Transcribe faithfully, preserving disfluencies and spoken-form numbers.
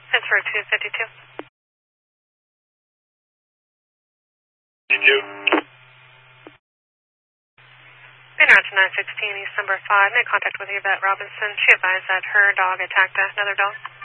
Transfer two fifty-two. fifty-two. Interrupt nine sixteen, East number five. Made contact with Yvette Robinson. She advised that her dog attacked another dog.